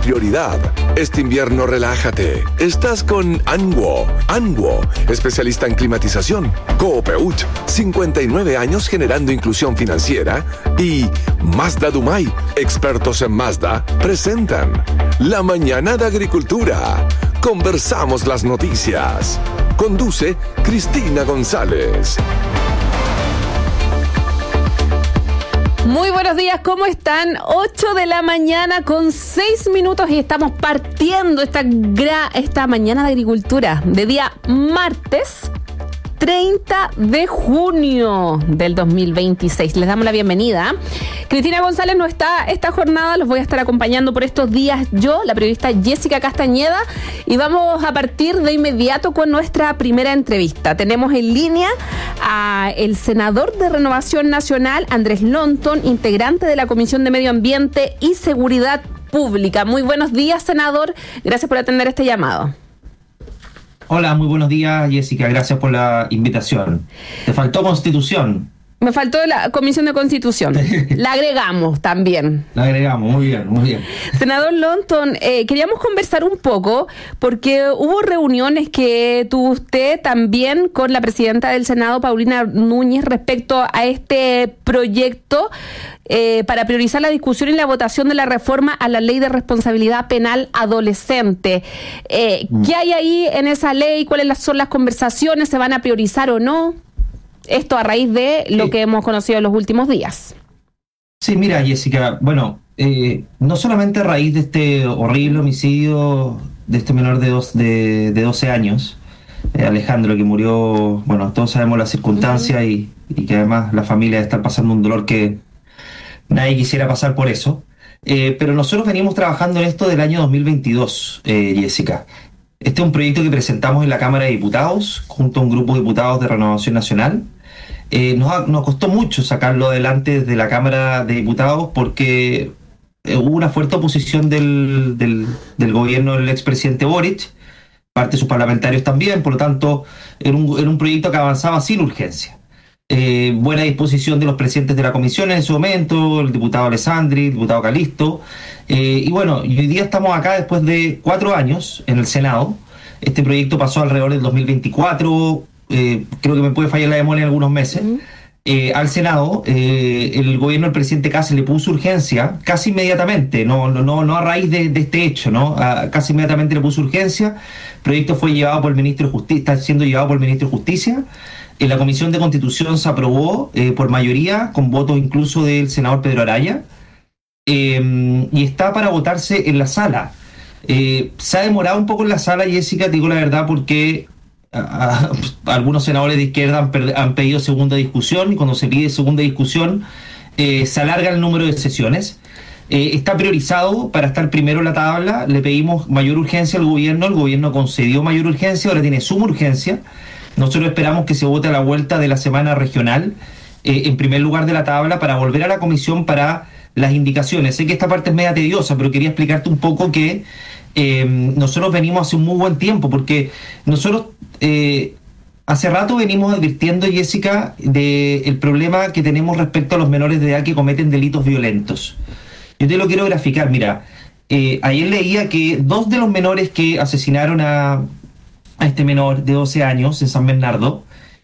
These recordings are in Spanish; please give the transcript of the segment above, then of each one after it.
prioridad. Este invierno relájate. Estás con Anguo. Anguo, especialista en climatización. Coopeuch, 59 años generando inclusión financiera. Y Mazda Dumay, expertos en Mazda, presentan La Mañana de Agricultura. Conversamos las noticias. Conduce Cristina González. Muy buenos días, ¿cómo están? 8 de la mañana con 6 minutos y estamos partiendo esta mañana de agricultura de día martes 30 de junio del 2026. Les damos la bienvenida. Cristina González no está esta jornada, los voy a estar acompañando por estos días yo, la periodista Jessica Castañeda, y vamos a partir de inmediato con nuestra primera entrevista. Tenemos en línea a el senador de Renovación Nacional, Andrés Lonton, integrante de la Comisión de Medio Ambiente y Seguridad Pública. Muy buenos días, senador. Gracias por atender este llamado. Hola, muy buenos días, Jessica. Gracias por la invitación. Te faltó Constitución. Me faltó la Comisión de Constitución. La agregamos también. La agregamos, muy bien, muy bien. Senador Lonton, queríamos conversar un poco porque hubo reuniones que tuvo usted también con la presidenta del Senado, Paulina Núñez, respecto a este proyecto para priorizar la discusión y la votación de la reforma a la Ley de Responsabilidad Penal Adolescente. ¿Qué hay ahí en esa ley? ¿Cuáles son las conversaciones? ¿Se van a priorizar o no? Esto a raíz de lo que hemos conocido en los últimos días. Sí, mira, Jessica, bueno, no solamente a raíz de este horrible homicidio de este menor de 12 años, Alejandro, que murió, bueno, todos sabemos las circunstancias y que además la familia está pasando un dolor que nadie quisiera pasar por eso, pero nosotros venimos trabajando en esto del año 2022, Jessica. Este es un proyecto que presentamos en la Cámara de Diputados junto a un grupo de diputados de Renovación Nacional. Nos costó mucho sacarlo adelante desde la Cámara de Diputados porque hubo una fuerte oposición del gobierno del expresidente Boric, parte de sus parlamentarios también, por lo tanto era un proyecto que avanzaba sin urgencia. Buena disposición de los presidentes de la comisión en ese momento, el diputado Alessandri, el diputado Calisto, y bueno, y hoy día estamos acá después de 4 años en el Senado. Este proyecto pasó alrededor del 2024, creo que me puede fallar la memoria en algunos meses, al Senado. El gobierno del presidente Kast le puso urgencia casi inmediatamente, no a raíz de este hecho, casi inmediatamente le puso urgencia. El proyecto fue llevado por el ministro de Justicia, está siendo llevado por el ministro de Justicia. En la Comisión de Constitución se aprobó por mayoría, con votos incluso del senador Pedro Araya, y está para votarse en la sala. Se ha demorado un poco en la sala, Jessica, te digo la verdad, porque algunos senadores de izquierda han pedido segunda discusión, y cuando se pide segunda discusión se alarga el número de sesiones. Está priorizado para estar primero en la tabla. Le pedimos mayor urgencia al gobierno, el gobierno concedió mayor urgencia, ahora tiene suma urgencia. Nosotros esperamos que se vote a la vuelta de la semana regional en primer lugar de la tabla para volver a la comisión para las indicaciones. Sé que esta parte es media tediosa, pero quería explicarte un poco que nosotros venimos hace un muy buen tiempo, porque nosotros hace rato venimos advirtiendo, Jessica, del problema que tenemos respecto a los menores de edad que cometen delitos violentos. Yo te lo quiero graficar, mira, ayer leía que 2 de los menores que asesinaron a este menor de 12 años en San Bernardo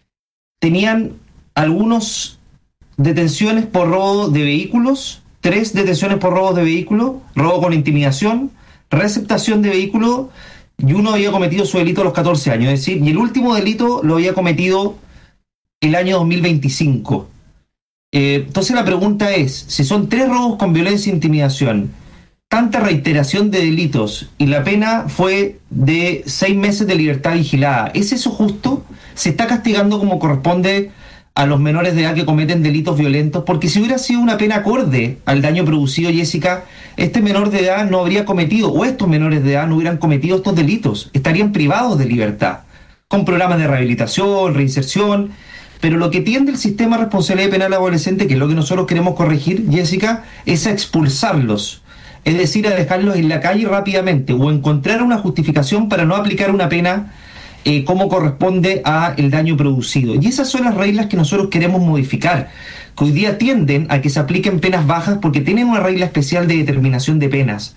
tenían algunos detenciones por robo de vehículos, 3 detenciones por robo de vehículo, robo con intimidación, receptación de vehículo, y uno había cometido su delito a los 14 años, es decir, y el último delito lo había cometido el año 2025. Entonces la pregunta es, si son 3 robos con violencia e intimidación, tanta reiteración de delitos y la pena fue de 6 meses de libertad vigilada, ¿es eso justo? ¿Se está castigando como corresponde a los menores de edad que cometen delitos violentos? Porque si hubiera sido una pena acorde al daño producido, Jessica, este menor de edad no habría cometido, o estos menores de edad no hubieran cometido estos delitos, estarían privados de libertad, con programas de rehabilitación, reinserción. Pero lo que tiende el sistema de responsabilidad penal adolescente, que es lo que nosotros queremos corregir, Jessica, es a expulsarlos. Es decir, a dejarlos en la calle rápidamente o encontrar una justificación para no aplicar una pena como corresponde a el daño producido. Y esas son las reglas que nosotros queremos modificar, que hoy día tienden a que se apliquen penas bajas porque tienen una regla especial de determinación de penas.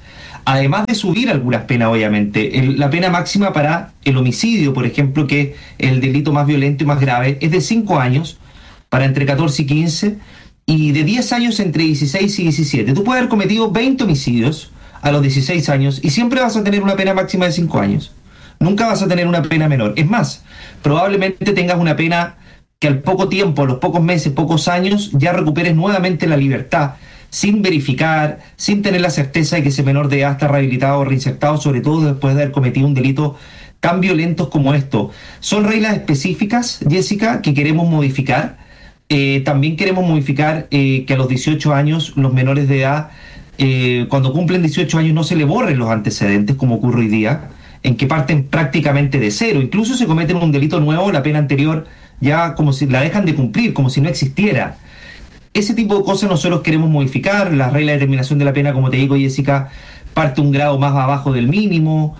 además de subir algunas penas, obviamente. La pena máxima para el homicidio, por ejemplo, que es el delito más violento y más grave, es de 5 años para entre 14 y 15, y de 10 años entre 16 y 17. Tú puedes haber cometido 20 homicidios a los 16 años y siempre vas a tener una pena máxima de 5 años. Nunca vas a tener una pena menor. Es más, probablemente tengas una pena que al poco tiempo, a los pocos meses, pocos años, ya recuperes nuevamente la libertad, sin verificar, sin tener la certeza de que ese menor de edad está rehabilitado o reinsertado, sobre todo después de haber cometido un delito tan violento como esto. Son reglas específicas, Jessica, que queremos modificar. También queremos modificar que a los 18 años los menores de edad, cuando cumplen 18 años, no se le borren los antecedentes, como ocurre hoy día, en que parten prácticamente de cero. Incluso se cometen un delito nuevo, la pena anterior ya como si la dejan de cumplir, como si no existiera. Ese tipo de cosas nosotros queremos modificar. La regla de determinación de la pena, como te digo, Jessica, parte un grado más abajo del mínimo.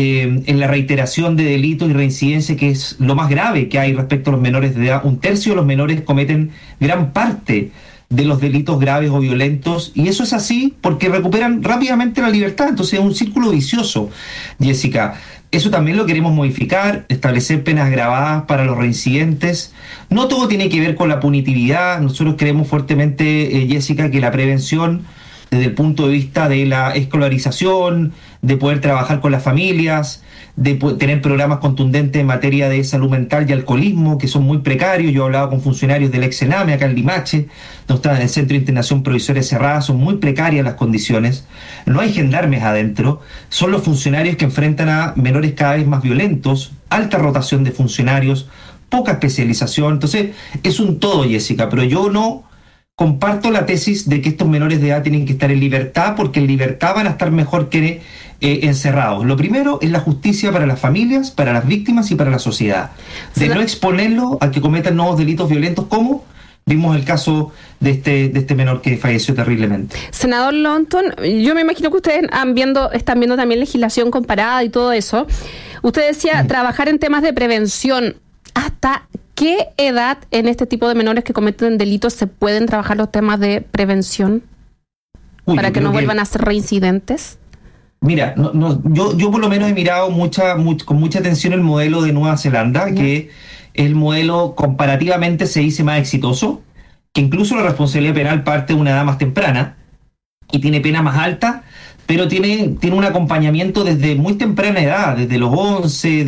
En la reiteración de delitos y reincidencia, que es lo más grave que hay respecto a los menores de edad. 1/3 de los menores cometen gran parte de los delitos graves o violentos, y eso es así porque recuperan rápidamente la libertad. Entonces es un círculo vicioso, Jessica. Eso también lo queremos modificar, establecer penas agravadas para los reincidentes. No todo tiene que ver con la punitividad. Nosotros creemos fuertemente, Jessica, que la prevención, desde el punto de vista de la escolarización, de poder trabajar con las familias, de tener programas contundentes en materia de salud mental y alcoholismo, que son muy precarios. Yo he hablado con funcionarios del ex-Sename acá en Limache, donde están en el Centro de Internación Provisoria Cerrada. Son muy precarias las condiciones, no hay gendarmes adentro, son los funcionarios que enfrentan a menores cada vez más violentos, alta rotación de funcionarios, poca especialización. Entonces es un todo, Jessica, pero yo no comparto la tesis de que estos menores de edad tienen que estar en libertad, porque en libertad van a estar mejor que encerrados. Lo primero es la justicia para las familias, para las víctimas y para la sociedad. De no exponerlo a que cometan nuevos delitos violentos, como vimos el caso de este menor que falleció terriblemente. Senador Lonton, yo me imagino que ustedes están viendo también legislación comparada y todo eso. Usted decía trabajar en temas de prevención. ¿Hasta qué edad en este tipo de menores que cometen delitos se pueden trabajar los temas de prevención para que no vuelvan a ser reincidentes? Mira, yo por lo menos he mirado con mucha atención el modelo de Nueva Zelanda, que es el modelo comparativamente, se dice, más exitoso, que incluso la responsabilidad penal parte de una edad más temprana y tiene pena más alta, pero tiene un acompañamiento desde muy temprana edad, desde los 11,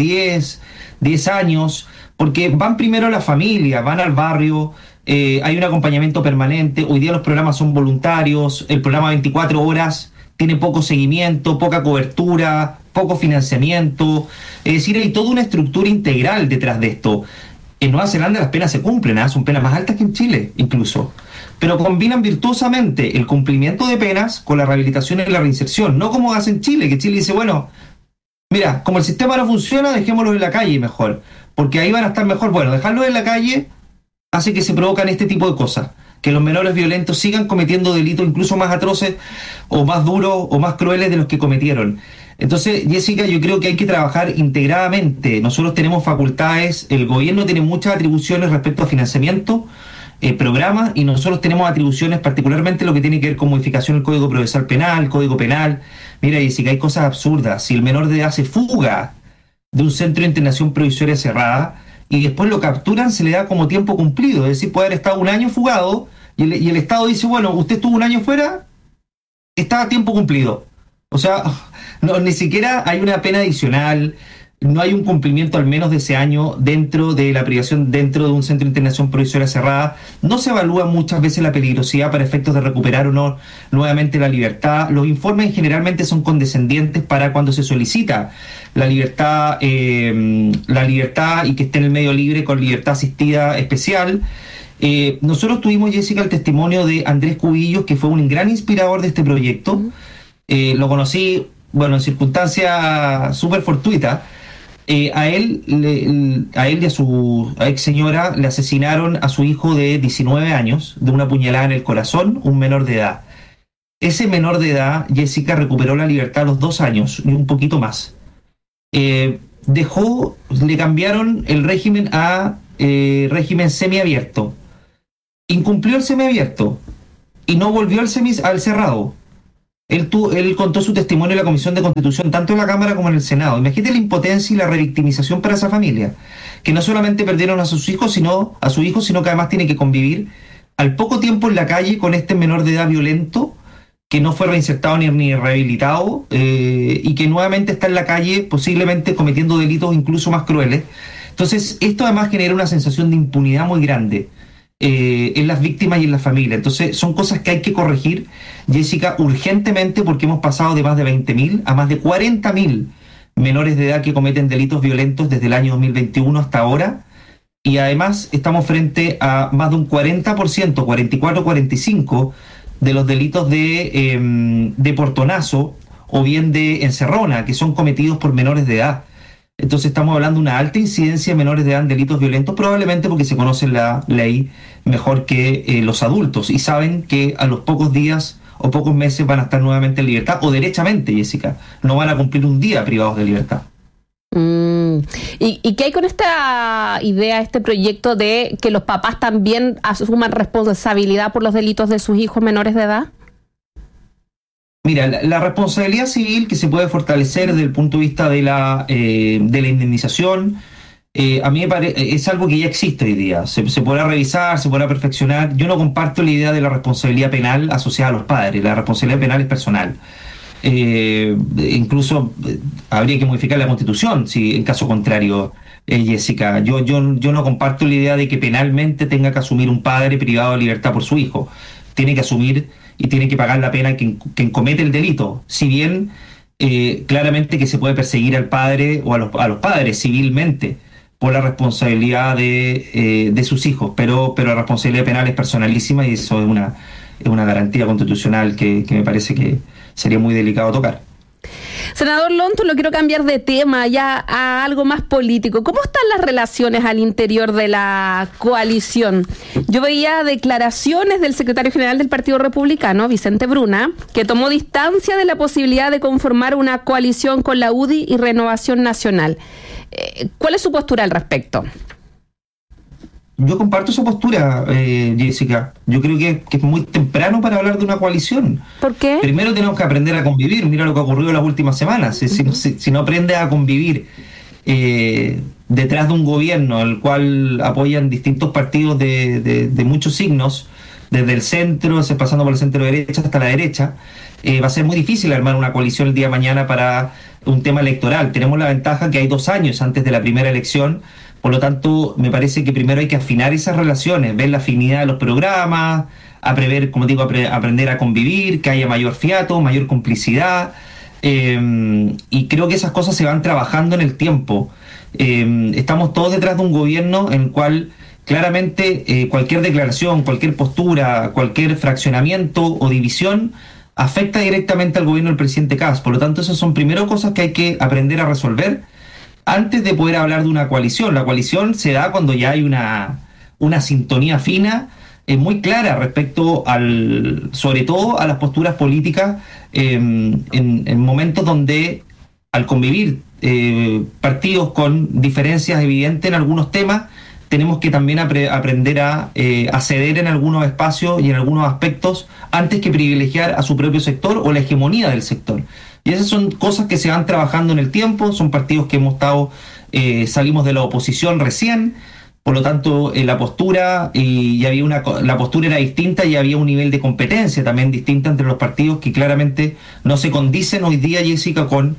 10 años, porque van primero a la familia, van al barrio, hay un acompañamiento permanente. Hoy día los programas son voluntarios, el programa 24 horas tiene poco seguimiento, poca cobertura, poco financiamiento. Es decir, hay toda una estructura integral detrás de esto. En Nueva Zelanda las penas se cumplen, son penas más altas que en Chile incluso, pero combinan virtuosamente el cumplimiento de penas con la rehabilitación y la reinserción, no como hace en Chile, que Chile dice, bueno, mira, como el sistema no funciona, dejémoslos en la calle mejor, porque ahí van a estar mejor. Bueno, dejarlos en la calle hace que se provocan este tipo de cosas, que los menores violentos sigan cometiendo delitos incluso más atroces o más duros o más crueles de los que cometieron. Entonces, Jessica, yo creo que hay que trabajar integradamente. Nosotros tenemos facultades, el gobierno tiene muchas atribuciones respecto a financiamiento, programas, y nosotros tenemos atribuciones particularmente lo que tiene que ver con modificación del Código Procesal Penal, Código Penal. Mira, Jessica, hay cosas absurdas. Si el menor de edad se fuga de un centro de internación provisoria cerrada y después lo capturan, se le da como tiempo cumplido. Es decir, puede haber estado un año fugado y el Estado dice, bueno, usted estuvo un año fuera, está a tiempo cumplido. O sea, no, ni siquiera hay una pena adicional, no hay un cumplimiento al menos de ese año dentro de la privación, dentro de un centro de internación provisoria cerrada. No se evalúa muchas veces la peligrosidad para efectos de recuperar o no nuevamente la libertad. Los informes generalmente son condescendientes para cuando se solicita la libertad y que esté en el medio libre con libertad asistida especial. Nosotros tuvimos, Jessica, el testimonio de Andrés Cubillos, que fue un gran inspirador de este proyecto. Lo conocí, bueno, en circunstancias súper fortuitas. A él y a su ex señora le asesinaron a su hijo de 19 años de una puñalada en el corazón, un menor de edad. Ese menor de edad, Jessica, recuperó la libertad a los 2 años y un poquito más. Le cambiaron el régimen a régimen semiabierto. Incumplió el semiabierto y no volvió al cerrado. Él contó su testimonio en la Comisión de Constitución, tanto en la Cámara como en el Senado. Imagínate la impotencia y la revictimización para esa familia, que no solamente perdieron a sus hijos, sino que además tiene que convivir al poco tiempo en la calle con este menor de edad violento, que no fue reinsertado ni rehabilitado, y que nuevamente está en la calle, posiblemente cometiendo delitos incluso más crueles. Entonces, esto además genera una sensación de impunidad muy grande en las víctimas y en la familia. Entonces, son cosas que hay que corregir, Jessica, urgentemente, porque hemos pasado de más de 20.000 a más de 40.000 menores de edad que cometen delitos violentos desde el año 2021 hasta ahora, y además estamos frente a más de un 40%, 44-45%, de los delitos de portonazo o bien de encerrona, que son cometidos por menores de edad. Entonces estamos hablando de una alta incidencia de menores de edad en delitos violentos, probablemente porque se conoce la ley mejor que los adultos y saben que a los pocos días o pocos meses van a estar nuevamente en libertad, o derechamente, Jessica, no van a cumplir un día privados de libertad. ¿Y qué hay con esta idea, este proyecto de que los papás también asuman responsabilidad por los delitos de sus hijos menores de edad? Mira, la responsabilidad civil que se puede fortalecer desde el punto de vista de la indemnización, a mí me parece es algo que ya existe hoy día. Se podrá revisar, se podrá perfeccionar. Yo no comparto la idea de la responsabilidad penal asociada a los padres. La responsabilidad penal es personal. Incluso habría que modificar la Constitución, si en caso contrario, Jessica. Yo no comparto la idea de que penalmente tenga que asumir un padre privado de libertad por su hijo. Tiene que asumir y tiene que pagar la pena quien comete el delito. Si bien claramente que se puede perseguir al padre o a los padres civilmente por la responsabilidad de sus hijos, pero la responsabilidad penal es personalísima, y eso es una garantía constitucional que me parece que sería muy delicado tocar. Senador Lonto, lo quiero cambiar de tema ya a algo más político. ¿Cómo están las relaciones al interior de la coalición? Yo veía declaraciones del secretario general del Partido Republicano, Vicente Bruna, que tomó distancia de la posibilidad de conformar una coalición con la UDI y Renovación Nacional. ¿Cuál es su postura al respecto? Yo comparto esa postura, Jessica. Yo creo que es muy temprano para hablar de una coalición. ¿Por qué? Primero tenemos que aprender a convivir. Mira lo que ha ocurrido en las últimas semanas. Si no aprendes a convivir detrás de un gobierno al cual apoyan distintos partidos de muchos signos, desde el centro, pasando por el centro derecha hasta la derecha, va a ser muy difícil armar una coalición el día de mañana para un tema electoral. Tenemos la ventaja que hay 2 años antes de la primera elección. Por lo tanto, me parece que primero hay que afinar esas relaciones, ver la afinidad de los programas, aprender a convivir, que haya mayor fiato, mayor complicidad, y creo que esas cosas se van trabajando en el tiempo. Estamos todos detrás de un gobierno en el cual claramente cualquier declaración, cualquier postura, cualquier fraccionamiento o división afecta directamente al gobierno del presidente Kast. Por lo tanto, esas son primero cosas que hay que aprender a resolver antes de poder hablar de una coalición. La coalición se da cuando ya hay una sintonía fina, muy clara respecto sobre todo a las posturas políticas, en momentos donde al convivir partidos con diferencias evidentes en algunos temas, tenemos que también aprender a ceder en algunos espacios y en algunos aspectos antes que privilegiar a su propio sector o la hegemonía del sector. Y esas son cosas que se van trabajando en el tiempo. Son partidos que hemos estado, salimos de la oposición recién, por lo tanto la postura la postura era distinta y había un nivel de competencia también distinta entre los partidos que claramente no se condicen hoy día, Jessica, con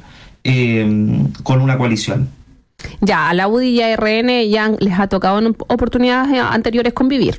una coalición. Ya, a la UDI y a RN ya les ha tocado en oportunidades anteriores convivir.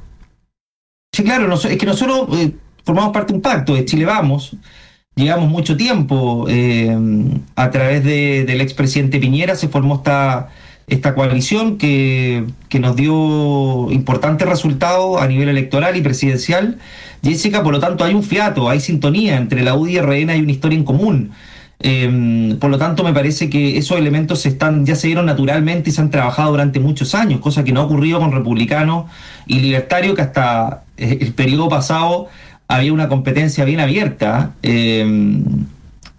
Sí, claro, es que nosotros formamos parte de un pacto de Chile Vamos. Llevamos mucho tiempo, a través del expresidente Piñera se formó esta coalición que nos dio importantes resultados a nivel electoral y presidencial. Jessica, por lo tanto hay un fiato, hay sintonía entre la UDI y RN, hay una historia en común. Por lo tanto, me parece que esos elementos ya se dieron naturalmente y se han trabajado durante muchos años, cosa que no ha ocurrido con Republicanos y Libertarios, que hasta el periodo pasado había una competencia bien abierta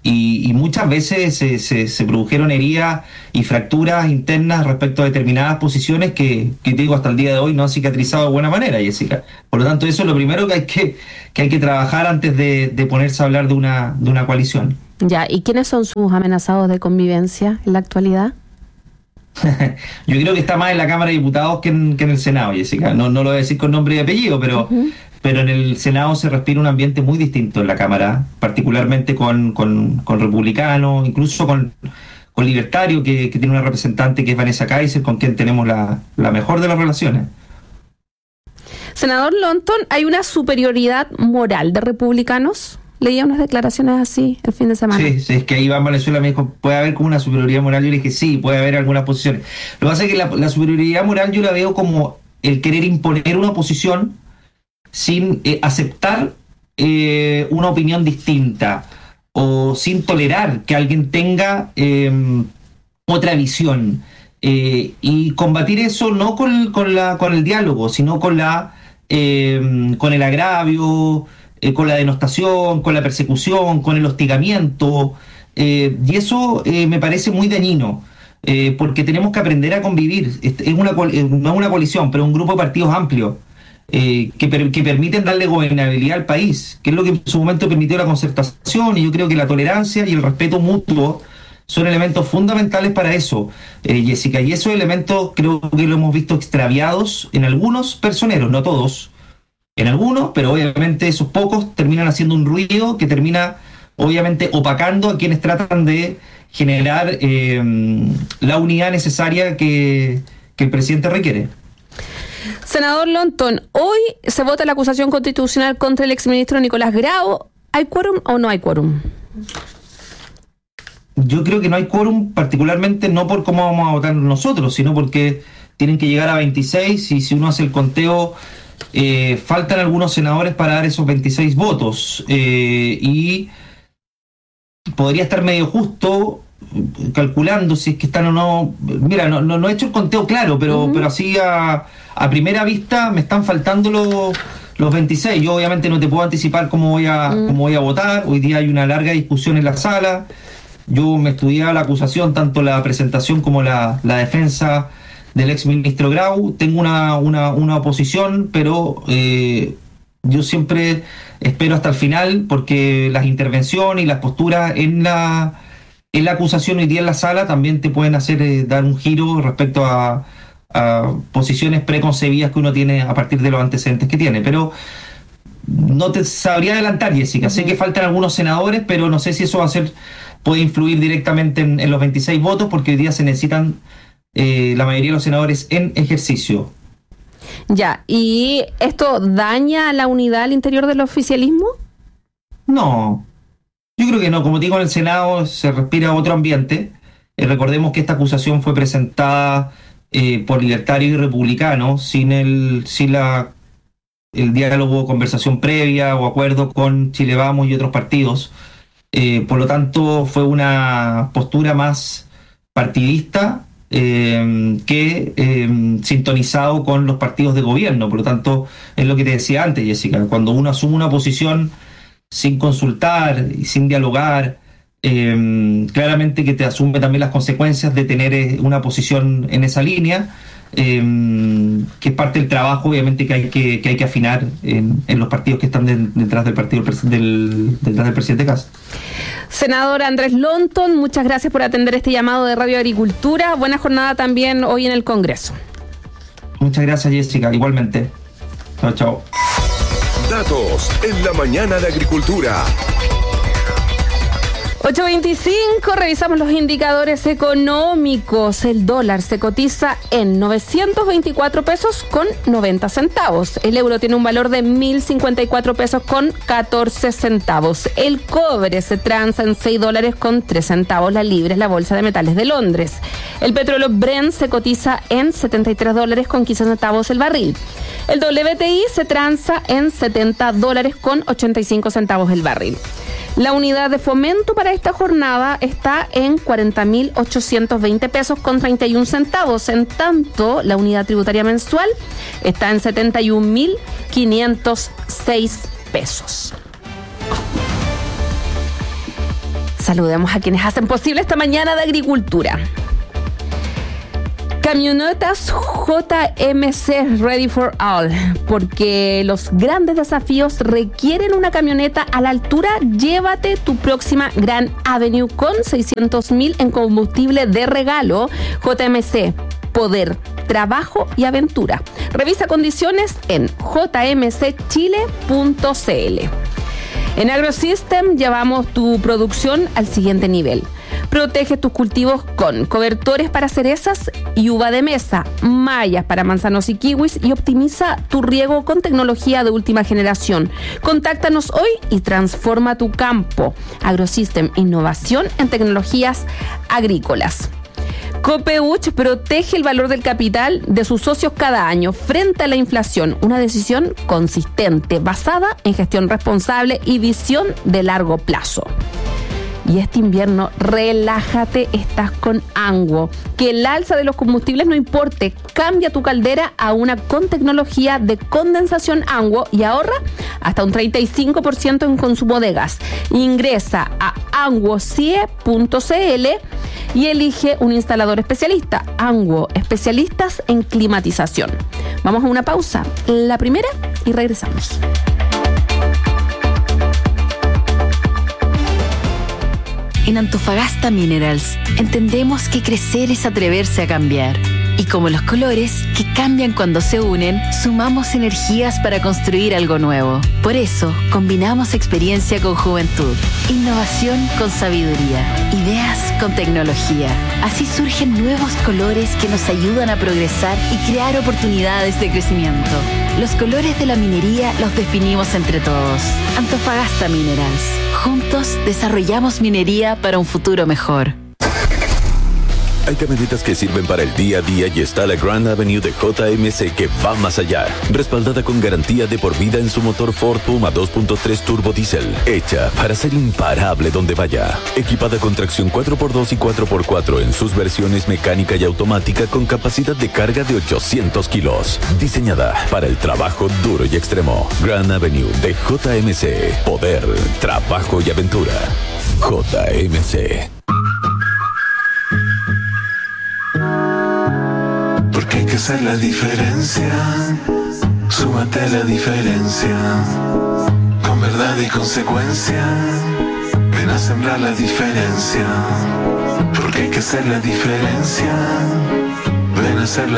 y muchas veces se produjeron heridas y fracturas internas respecto a determinadas posiciones que te digo hasta el día de hoy no han cicatrizado de buena manera, Jessica. Por lo tanto, eso es lo primero que hay que trabajar antes de ponerse a hablar de una coalición. Ya, ¿y quiénes son sus amenazados de convivencia en la actualidad? Yo creo que está más en la Cámara de Diputados que en el Senado, Jessica. No lo voy a decir con nombre y apellido, pero en el Senado se respira un ambiente muy distinto en la Cámara, particularmente con republicanos, incluso con libertarios, que tiene una representante que es Vanessa Kaiser, con quien tenemos la mejor de las relaciones. Senador Lonton, ¿hay una superioridad moral de republicanos? Leía unas declaraciones así el fin de semana. Sí, es que ahí Iván Valenzuela me dijo, ¿puede haber como una superioridad moral? Yo le dije, sí, puede haber algunas posiciones. Lo que pasa es que la superioridad moral yo la veo como el querer imponer una posición sin aceptar una opinión distinta o sin tolerar que alguien tenga otra visión y combatir eso no con el diálogo, sino con el agravio, con la denostación, con la persecución, con el hostigamiento, y eso me parece muy dañino, porque tenemos que aprender a convivir. No es una coalición, pero un grupo de partidos amplios que permiten darle gobernabilidad al país, que es lo que en su momento permitió la concertación, y yo creo que la tolerancia y el respeto mutuo son elementos fundamentales para eso, Jessica, y esos elementos creo que lo hemos visto extraviados en algunos personeros, no todos, en algunos, pero obviamente esos pocos terminan haciendo un ruido que termina obviamente opacando a quienes tratan de generar la unidad necesaria que el presidente requiere. Senador Lonton, hoy se vota la acusación constitucional contra el exministro Nicolás Grau. ¿Hay quórum o no hay quórum? Yo creo que no hay quórum, particularmente no por cómo vamos a votar nosotros, sino porque tienen que llegar a 26 y si uno hace el conteo, faltan algunos senadores para dar esos 26 votos y podría estar medio justo calculando si es que están o no. Mira, no he hecho el conteo claro, pero así a primera vista me están faltando los 26. Yo obviamente no te puedo anticipar cómo voy a votar. Hoy día hay una larga discusión en la sala. Yo me estudié la acusación, tanto la presentación como la defensa del ex ministro Grau. Tengo una oposición, pero yo siempre espero hasta el final, porque las intervenciones y las posturas en la acusación hoy día en la sala también te pueden hacer dar un giro respecto a posiciones preconcebidas que uno tiene a partir de los antecedentes que tiene. Pero no te sabría adelantar, Jessica. Sé que faltan algunos senadores, pero no sé si eso puede influir directamente en los 26 votos, porque hoy día se necesitan la mayoría de los senadores en ejercicio. Ya, ¿y esto daña la unidad al interior del oficialismo? No, yo creo que no. Como digo, en el Senado se respira otro ambiente. Recordemos que esta acusación fue presentada por libertarios y republicanos sin el diálogo o conversación previa o acuerdo con Chile Vamos y otros partidos. Por lo tanto, fue una postura más partidista que sintonizado con los partidos de gobierno. Por lo tanto, es lo que te decía antes, Jessica, cuando uno asume una posición sin consultar y sin dialogar, claramente que te asume también las consecuencias de tener una posición en esa línea, que es parte del trabajo, obviamente, que hay que afinar en los partidos que están detrás del presidente Kast. Senador Andrés Lonton, muchas gracias por atender este llamado de Radio Agricultura. Buena jornada también hoy en el Congreso. Muchas gracias, Jessica. Igualmente. Chao. Datos en la mañana de Agricultura. 8:25, revisamos los indicadores económicos. El dólar se cotiza en 924 pesos con 90 centavos. El euro tiene un valor de 1.054 pesos con 14 centavos. El cobre se transa en 6 dólares con 3 centavos la libra en la Bolsa de Metales de Londres. El petróleo Brent se cotiza en 73 dólares con 15 centavos el barril. El WTI se transa en 70 dólares con 85 centavos el barril. La unidad de fomento para esta jornada está en 40.820 pesos con 31 centavos. En tanto, la unidad tributaria mensual está en 71.506 pesos. Saludemos a quienes hacen posible esta mañana de agricultura. Camionetas JMC Ready for All, porque los grandes desafíos requieren una camioneta a la altura. Llévate tu próxima Grand Avenue con 600.000 en combustible de regalo. JMC, poder, trabajo y aventura. Revisa condiciones en jmcchile.cl. En AgroSystem llevamos tu producción al siguiente nivel. Protege tus cultivos con cobertores para cerezas y uva de mesa, mallas para manzanos y kiwis, y optimiza tu riego con tecnología de última generación. Contáctanos hoy y transforma tu campo. AgroSystem, innovación en tecnologías agrícolas. Copeuch protege el valor del capital de sus socios cada año frente a la inflación. Una decisión consistente, basada en gestión responsable y visión de largo plazo. Y este invierno, relájate, estás con Anguo. Que el alza de los combustibles no importe. Cambia tu caldera a una con tecnología de condensación Anguo y ahorra hasta un 35% en consumo de gas. Ingresa a anguocie.cl y elige un instalador especialista. Anguo, especialistas en climatización. Vamos a una pausa, la primera, y regresamos. En Antofagasta Minerals entendemos que crecer es atreverse a cambiar. Y como los colores, que cambian cuando se unen, sumamos energías para construir algo nuevo. Por eso, combinamos experiencia con juventud, innovación con sabiduría, ideas con tecnología. Así surgen nuevos colores que nos ayudan a progresar y crear oportunidades de crecimiento. Los colores de la minería los definimos entre todos. Antofagasta Minerals. Juntos desarrollamos minería para un futuro mejor. Hay camionetas que sirven para el día a día y está la Grand Avenue de JMC que va más allá. Respaldada con garantía de por vida en su motor Ford Puma 2.3 Turbo Diesel. Hecha para ser imparable donde vaya. Equipada con tracción 4x2 y 4x4 en sus versiones mecánica y automática con capacidad de carga de 800 kilos. Diseñada para el trabajo duro y extremo. Grand Avenue de JMC. Poder, trabajo y aventura. JMC. Porque hay que hacer la diferencia. Súmate a la diferencia. Con verdad y consecuencia. Ven a sembrar la diferencia. Porque hay que hacer la diferencia. Ven a hacer la